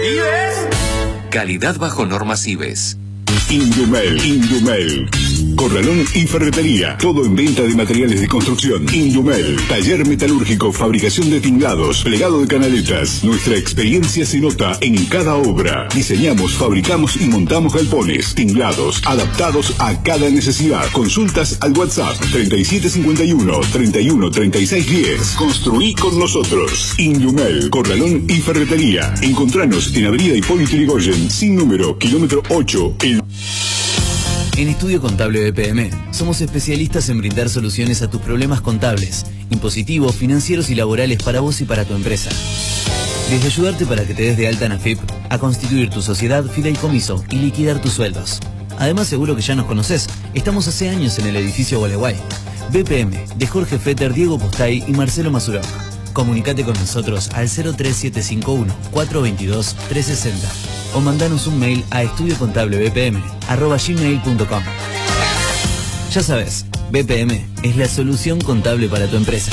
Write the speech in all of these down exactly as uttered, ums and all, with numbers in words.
¿Ibes? Calidad bajo normas Ibes. Indumel, Indumel. Corralón y ferretería. Todo en venta de materiales de construcción. Indumel. Taller metalúrgico, fabricación de tinglados, plegado de canaletas. Nuestra experiencia se nota en cada obra. Diseñamos, fabricamos y montamos galpones, tinglados, adaptados a cada necesidad. Consultas al WhatsApp treinta y siete cincuenta y uno, treinta y uno, treinta y seis diez. Construí con nosotros. Indumel, Corralón y ferretería. Encontranos en Avenida Hipólito Yrigoyen, sin número, kilómetro ocho. El... En Estudio Contable B P M somos especialistas en brindar soluciones a tus problemas contables, impositivos, financieros y laborales para vos y para tu empresa. Desde ayudarte para que te des de alta en AFIP, a constituir tu sociedad, fideicomiso y liquidar tus sueldos. Además, seguro que ya nos conocés, estamos hace años en el edificio Gualeguay. B P M, de Jorge Fetter, Diego Postay y Marcelo Mazurov. Comunicate con nosotros al cero tres siete cinco uno, cuatro dos dos, tres seis cero o mandanos un mail a estudiocontablebpm arroba gmail punto com. Ya sabes, B P M es la solución contable para tu empresa.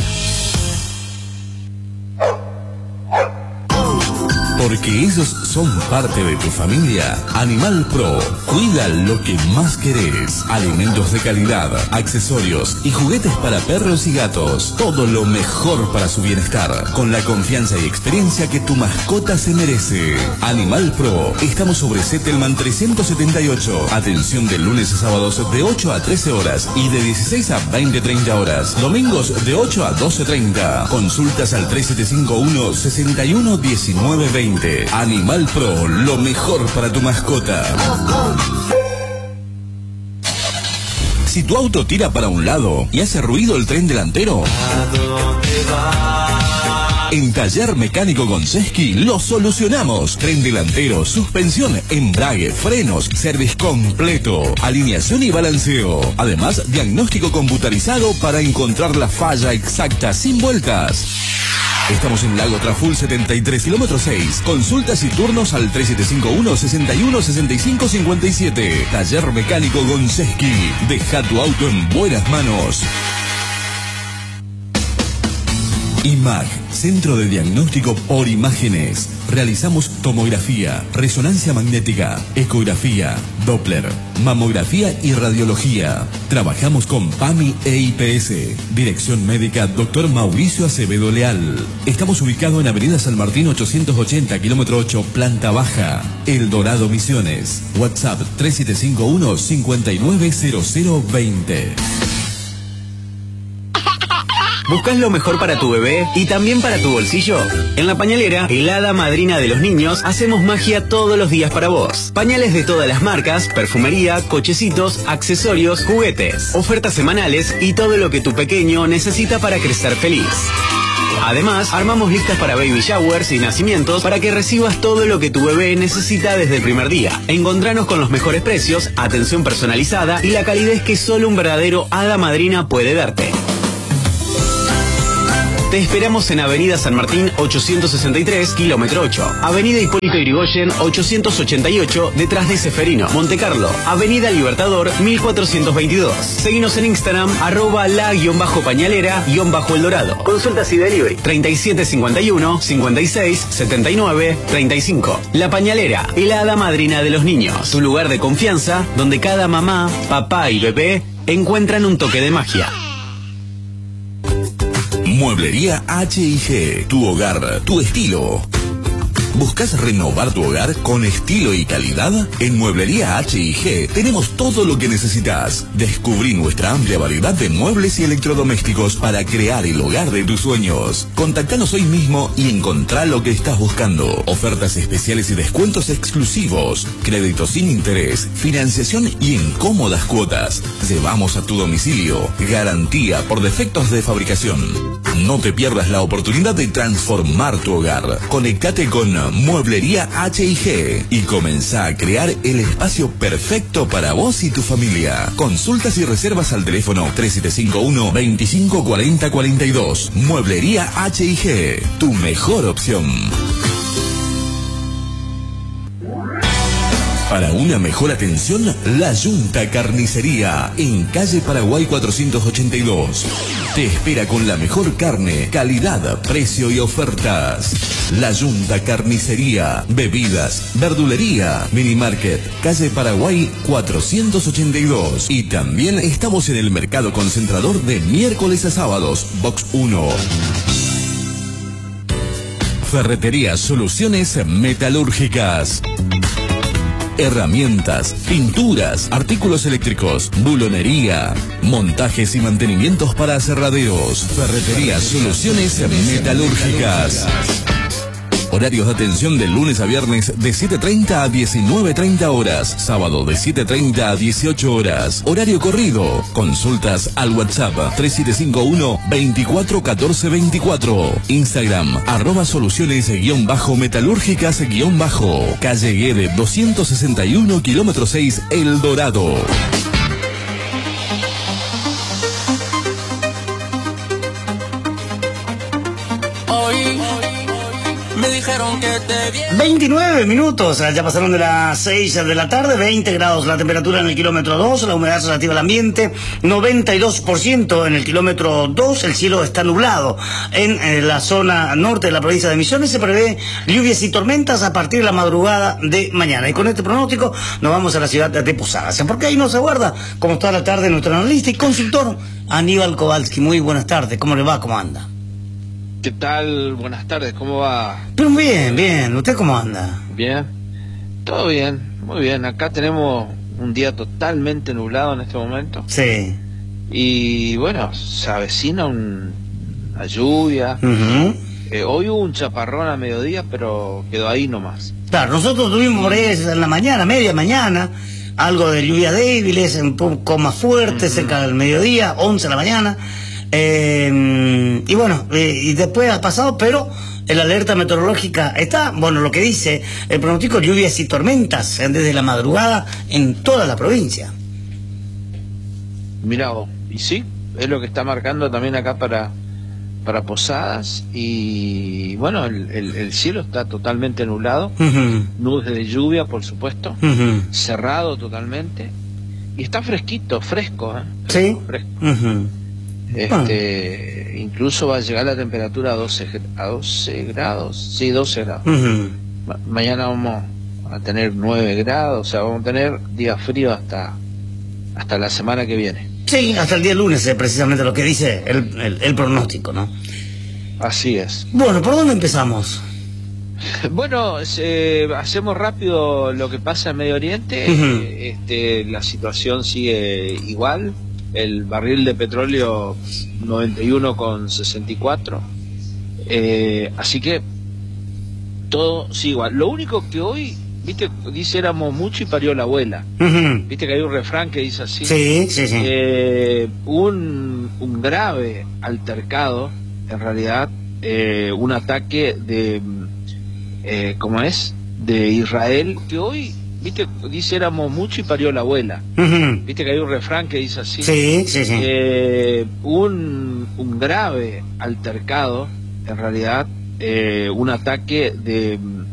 Porque ellos son parte de tu familia. Animal Pro cuida lo que más querés. Alimentos de calidad, accesorios y juguetes para perros y gatos. Todo lo mejor para su bienestar, con la confianza y experiencia que tu mascota se merece. Animal Pro. Estamos sobre Settleman trescientos setenta y ocho. Atención de lunes a sábados de ocho a trece horas y de dieciséis a veinte treinta horas. Domingos de ocho a doce treinta. Consultas al tres siete cinco uno, seis uno, uno nueve dos cero. Animal Pro, lo mejor para tu mascota. Si tu auto tira para un lado y hace ruido el tren delantero, en Taller Mecánico Gonseski lo solucionamos. Tren delantero, suspensión, embrague, frenos, service completo, alineación y balanceo. Además, diagnóstico computarizado para encontrar la falla exacta sin vueltas. Estamos en Lago Traful setenta y tres, kilómetro seis. Consultas y turnos al tres siete cinco uno, seis uno, seis cinco cinco siete. Taller Mecánico Gonseski. Deja tu auto en buenas manos. I M A G, Centro de Diagnóstico por Imágenes. Realizamos tomografía, resonancia magnética, ecografía, Doppler, mamografía y radiología. Trabajamos con PAMI e I P S. Dirección médica doctor Mauricio Acevedo Leal. Estamos ubicados en Avenida San Martín ochocientos ochenta, kilómetro ocho, planta baja. El Dorado Misiones. WhatsApp tres siete cinco uno, cinco nueve cero cero dos cero. ¿Buscas lo mejor para tu bebé y también para tu bolsillo? En La Pañalera, el hada madrina de los niños, hacemos magia todos los días para vos. Pañales de todas las marcas, perfumería, cochecitos, accesorios, juguetes, ofertas semanales y todo lo que tu pequeño necesita para crecer feliz. Además, armamos listas para baby showers y nacimientos para que recibas todo lo que tu bebé necesita desde el primer día. Encontranos con los mejores precios, atención personalizada y la calidez que solo un verdadero hada madrina puede darte. Te esperamos en Avenida San Martín ochocientos sesenta y tres, kilómetro ocho. Avenida Hipólito Yrigoyen ochocientos ochenta y ocho, detrás de Seferino. Montecarlo, Avenida Libertador mil cuatrocientos veintidós. Seguinos en Instagram, arroba la-pañalera-el dorado. Consultas y delivery, treinta y siete cincuenta y uno, cincuenta y seis, setenta y nueve, treinta y cinco. La Pañalera, el hada madrina de los niños. Tu lugar de confianza, donde cada mamá, papá y bebé encuentran un toque de magia. Mueblería H y G, tu hogar, tu estilo. ¿Buscas renovar tu hogar con estilo y calidad? En Mueblería H y G tenemos todo lo que necesitas. Descubrí nuestra amplia variedad de muebles y electrodomésticos para crear el hogar de tus sueños. Contactanos hoy mismo y encontrá lo que estás buscando. Ofertas especiales y descuentos exclusivos. Crédito sin interés, financiación y en cómodas cuotas. Llevamos a tu domicilio. Garantía por defectos de fabricación. No te pierdas la oportunidad de transformar tu hogar. Conectate con Mueblería H y G y comenzá a crear el espacio perfecto para vos y tu familia. Consultas y reservas al teléfono tres siete cinco uno, veinticinco cuarenta cuarenta y dos. Mueblería H y G, tu mejor opción. Para una mejor atención, La Yunta Carnicería, en calle Paraguay cuatrocientos ochenta y dos. Te espera con la mejor carne, calidad, precio y ofertas. La Yunta Carnicería, bebidas, verdulería, minimarket, calle Paraguay cuatrocientos ochenta y dos. Y también estamos en el mercado concentrador de miércoles a sábados, box uno. Ferretería Soluciones Metalúrgicas. Herramientas, pinturas, artículos eléctricos, bulonería, montajes y mantenimientos para aserraderos. Ferretería Soluciones Metalúrgicas. Horarios de atención de lunes a viernes de siete treinta a diecinueve treinta horas. Sábado de siete treinta a dieciocho horas. Horario corrido. Consultas al WhatsApp tres siete cinco uno, veinticuatro catorce veinticuatro. Instagram arroba soluciones guión bajo metalúrgicas guión bajo. Calle Guede doscientos sesenta y uno, kilómetro seis, El Dorado. veintinueve minutos, ya pasaron de las seis de la tarde, veinte grados la temperatura en el kilómetro dos, la humedad relativa al ambiente noventa y dos por ciento en el kilómetro dos, el cielo está nublado. En, en la zona norte de la provincia de Misiones se prevé lluvias y tormentas a partir de la madrugada de mañana. Y con este pronóstico nos vamos a la ciudad de Posadas, porque ahí nos aguarda, como toda la tarde, nuestro analista y consultor Aníbal Kowalski. Muy buenas tardes, ¿cómo le va? ¿Cómo anda? ¿Qué tal? Buenas tardes, ¿cómo va? Pero bien, bien, ¿usted cómo anda? Bien, todo bien, muy bien. Acá tenemos un día totalmente nublado en este momento. Sí. Y bueno, se avecina un, una lluvia. Uh-huh. eh, hoy hubo un chaparrón a mediodía, pero quedó ahí nomás. Claro, nosotros tuvimos por ahí en la mañana, media mañana, algo de lluvia débiles, un poco más fuerte, uh-huh. cerca del mediodía, once de la mañana. Eh, y bueno, eh, y después ha pasado, pero la alerta meteorológica está, bueno, lo que dice el pronóstico, lluvias y tormentas desde la madrugada en toda la provincia. Mirá vos, y sí, es lo que está marcando también acá para, para Posadas. Y bueno, el, el, el cielo está totalmente nublado, uh-huh. nubes de lluvia, por supuesto, uh-huh. cerrado totalmente, y está fresquito, fresco, ¿eh? Sí. Fresco. Uh-huh. Este, ah. Incluso va a llegar la temperatura a doce, a doce grados, sí, doce grados. Uh-huh. Ma mañana vamos a tener nueve grados, o sea, vamos a tener días fríos hasta, hasta la semana que viene. Sí, hasta el día lunes es precisamente lo que dice el, el, el pronóstico, ¿no? Así es. Bueno, ¿por dónde empezamos? Bueno, eh, hacemos rápido lo que pasa en Medio Oriente. Uh-huh. este, la situación sigue igual. El barril de petróleo noventa y uno con sesenta y cuatro, eh, así que todo sigue igual. Lo único que hoy, viste, dice éramos mucho y parió la abuela. Uh-huh. Viste que hay un refrán que dice así. Sí, sí, sí. Eh, un, un grave altercado, en realidad, eh, un ataque de, eh, ¿cómo es? De Israel, que hoy, viste, dice éramos mucho y parió la abuela. Uh-huh. Viste que hay un refrán que dice así. Sí, sí, sí. Eh, un, un grave altercado, en realidad, eh, un ataque de,